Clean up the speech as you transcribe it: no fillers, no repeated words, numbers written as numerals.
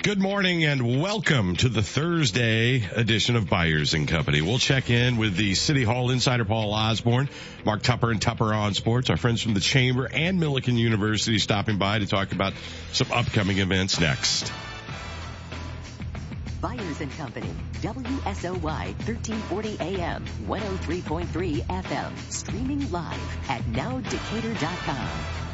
Good morning and welcome to the Thursday edition of Byers and Company. We'll check in with the City Hall insider Paul Osborne, Mark Tupper and Tupper on Sports, our friends from the Chamber and Millikan University stopping by to talk about some upcoming events next. Byers and Company, WSOY 1340 AM, 103.3 FM, streaming live at nowdecatur.com.